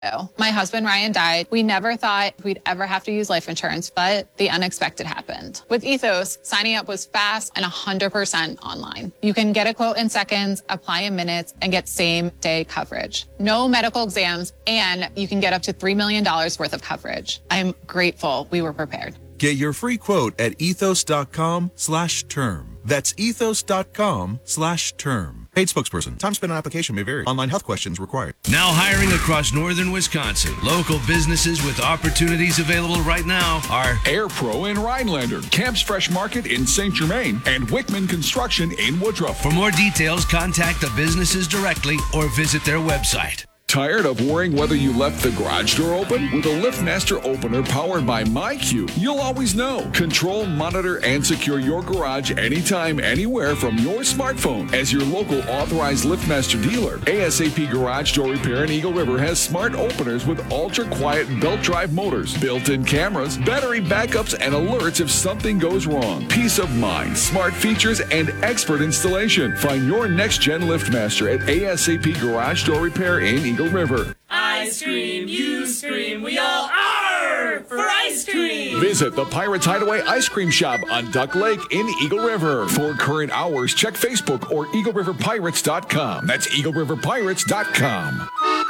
My husband, Ryan, died. We never thought we'd ever have to use life insurance, but the unexpected happened. With Ethos, signing up was fast and 100% online. You can get a quote in seconds, apply in minutes, and get same-day coverage. No medical exams, and you can get up to $3 million worth of coverage. I'm grateful we were prepared. Get your free quote at ethos.com/term. That's ethos.com/term. Paid spokesperson. Time spent on application may vary. Online health questions required. Now hiring across northern Wisconsin. Local businesses with opportunities available right now are Air Pro in Rhinelander, Camp's Fresh Market in St. Germain, and Wickman Construction in Woodruff. For more details, contact the businesses directly or visit their website. Tired of worrying whether you left the garage door open? With a LiftMaster opener powered by MyQ, you'll always know. Control, monitor, and secure your garage anytime, anywhere from your smartphone. As your local authorized LiftMaster dealer, ASAP Garage Door Repair in Eagle River has smart openers with ultra-quiet belt drive motors, built-in cameras, battery backups, and alerts if something goes wrong. Peace of mind, smart features, and expert installation. Find your next-gen LiftMaster at ASAP Garage Door Repair in Eagle River. I scream, you scream, we all are for ice cream. Visit the Pirates Hideaway Ice Cream Shop on Duck Lake in Eagle River. For current hours, check Facebook or EagleRiverPirates.com. That's EagleRiverPirates.com.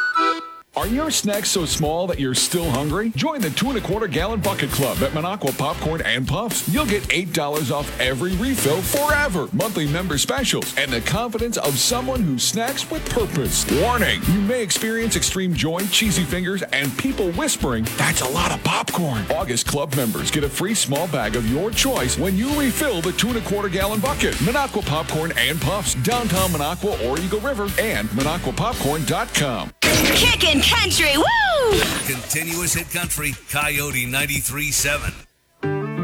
Are your snacks so small that you're still hungry? Join the 2 1/4 gallon bucket club at Minocqua Popcorn and Puffs. You'll get $8 off every refill forever. Monthly member specials and the confidence of someone who snacks with purpose. Warning, you may experience extreme joy, cheesy fingers, and people whispering, "That's a lot of popcorn." August club members get a free small bag of your choice when you refill the 2 1/4 gallon bucket. Minocqua Popcorn and Puffs, downtown Minocqua or Eagle River, and MinocquaPopcorn.com. Kickin' country, woo! Continuous hit country, Coyote 93.7.